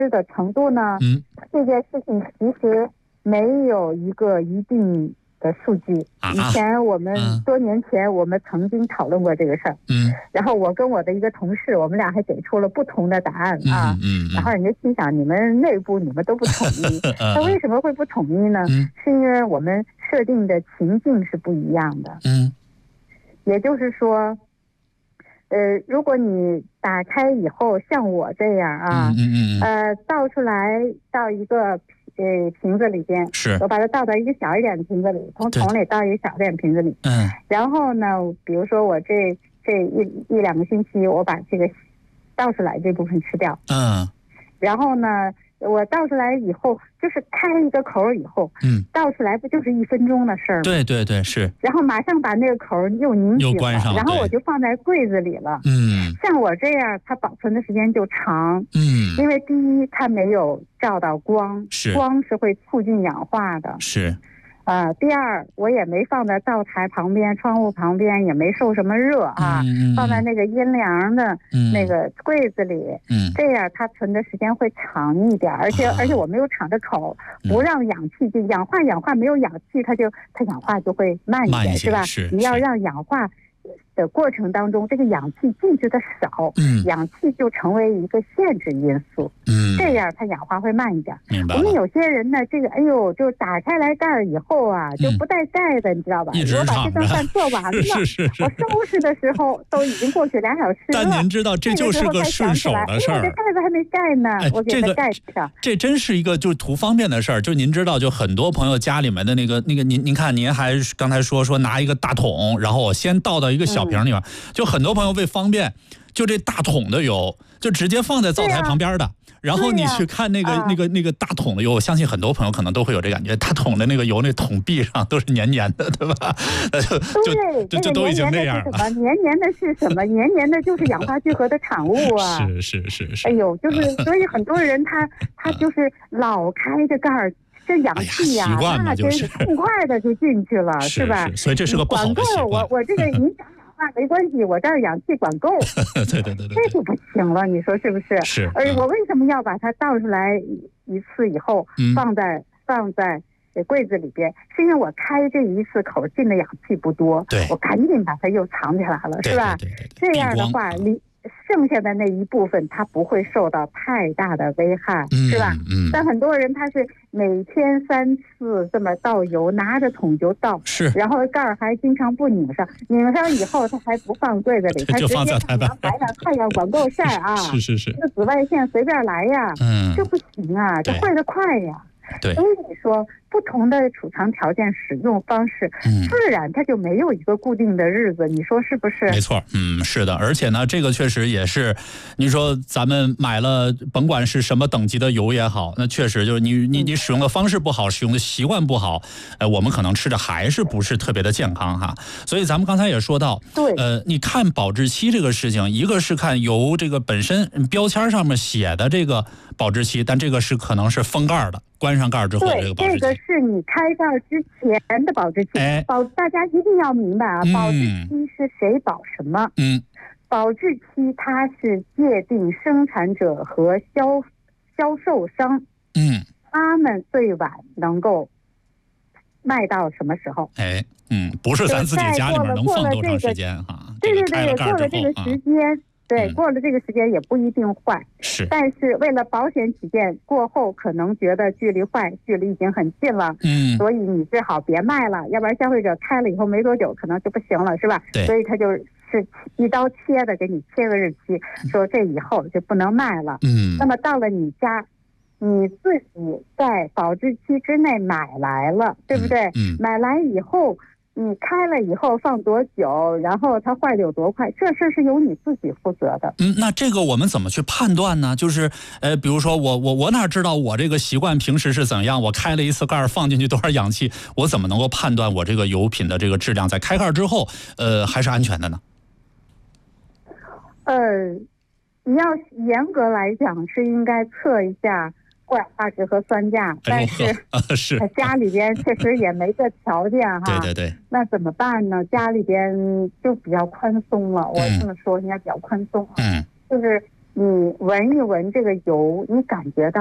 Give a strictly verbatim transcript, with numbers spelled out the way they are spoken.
的程度呢？ 嗯， 这件事情其实没有一个一定的数据。 啊、 以前我们、嗯、多年前我们曾经讨论过这个事儿。 嗯， 然后我跟我的一个同事，我们俩还给出了不同的答案啊。 嗯 嗯, 嗯然后人家心想，你们内部你们都不统一，那为什么会不统一呢？ 嗯， 是因为我们设定的情境是不一样的。 嗯， 也就是说，呃，如果你打开以后像我这样啊， 嗯嗯嗯呃，倒出来到一个呃瓶子里边， 是， 我把它倒到一个小一点的瓶子里，从桶里倒一个小一点的瓶子里， 嗯， 然后呢，比如说我这这一一两个星期，我把这个倒出来这部分吃掉， 嗯， 然后呢，我倒出来以后，就是开一个口以后， 嗯， 倒出来不就是一分钟的事儿吗？ 对对对，是。 然后马上把那个口又拧紧了， 又关上， 然后我就放在柜子里了。 嗯， 像我这样，它保存的时间就长。 嗯， 因为第一，它没有照到光， 是光是会促进氧化的。 是。 呃，第二，我也没放在灶台旁边、窗户旁边，也没受什么热啊， 嗯、 放在那个阴凉的那个柜子里， 嗯， 这样它存的时间会长一点，而且、啊、而且我没有敞着口，不让氧气进，氧化氧化没有氧气，它就它氧化就会慢一点，是吧？ 是你要让氧化的过程当中，这个氧气进去的少， 嗯， 氧气就成为一个限制因素， 嗯， 这样它氧化会慢一点。 明白。 我们有些人呢，这个哎呦，就打开来盖儿以后啊，就不带盖的，嗯、你知道吧？我把这顿饭做完了， 是是是， 我收拾的时候都已经过去俩小时了。 但您知道，这就是个顺手的事儿。 这盖子还没盖呢，哎、我给它盖上、 这个。这真是一个就是图方便的事儿。就您知道，就很多朋友家里面的那个那个，您您看，您还刚才说说拿一个大桶，然后我先倒到一个小瓶里面。嗯，就很多朋友为方便，就这大桶的油就直接放在灶台旁边的，啊、然后你去看那个、啊、那个那个大桶的油，我相信很多朋友可能都会有这感觉，大桶的那个油那桶壁上都是黏黏的，对吧？就对， 就就都已经那样了。 黏黏的是什么？黏黏的就是氧化聚合的产物啊！ 是是是是。 哎呦，就是所以很多人他他就是老开着盖儿。这氧气呀、啊， 哎、 那真是痛快的就进去了， 是, 是吧？ 是所以这是个不好的习惯。 我我这个影响氧化没关系，我这儿氧气管够。 对对对对， 这就不行了，你说是不是？ 是。 而我为什么要把它倒出来一次以后， 嗯、 放在放在柜子里边？是因为我开这一次口进的氧气不多， 对， 我赶紧把它又藏起来了，是吧？ 对对对对这样的话，离。剩下的那一部分，它不会受到太大的危害， 嗯、 是吧？ 嗯。 但很多人他是每天三次这么倒油，拿着桶就倒， 是。 然后盖儿还经常不拧上，拧上以后他还不放柜子里，他直接放阳台上，太阳管够晒啊！ 是是是。 这紫外线随便来呀， 嗯， 这不行啊，这坏得快呀。 对， 所以你说不同的储藏条件、使用方式， 嗯， 自然它就没有一个固定的日子，你说是不是？ 没错，嗯，是的，而且呢，这个确实也是，你说咱们买了，甭管是什么等级的油也好，那确实就是你你你使用的方式不好，使用的习惯不好，呃，我们可能吃的还是不是特别的健康哈。所以咱们刚才也说到， 对， 呃，你看保质期这个事情，一个是看油这个本身标签上面写的这个保质期，但这个是可能是封盖的。关上盖之后这个保质期， 对，这个是你开盖之前的保质期。 哎， 保大家一定要明白啊， 嗯、 保质期是谁保什么？ 嗯， 保质期它是界定生产者和销销售商， 嗯， 他们最晚能够卖到什么时候？ 哎，嗯，不是咱自己家里面能放多长时间哈？ 对对对，过了这个时间。 啊对，过了这个时间也不一定坏， 是。 但是为了保险起见，过后可能觉得距离坏距离已经很近了， 嗯， 所以你最好别卖了，要不然消费者开了以后没多久可能就不行了，是吧？ 对， 所以他就是一刀切的给你切个日期，说这以后就不能卖了。 嗯， 那么到了你家，你自己在保质期之内买来了，对不对？ 嗯，嗯买来以后。你开了以后放多久，然后它坏的有多快，这事是由你自己负责的。 嗯，那这个我们怎么去判断呢？就是呃，比如说我我我哪知道我这个习惯平时是怎样？我开了一次盖放进去多少氧气，我怎么能够判断我这个油品的这个质量在开盖之后，呃，还是安全的呢？ 呃，你要严格来讲是应该测一下。过氧化值和酸价，但是、 哎、是家里边确实也没这条件哈。 对对对。 那怎么办呢？家里边就比较宽松了，我这么说应该比较宽松啊。 嗯。 就是你闻一闻这个油，你感觉到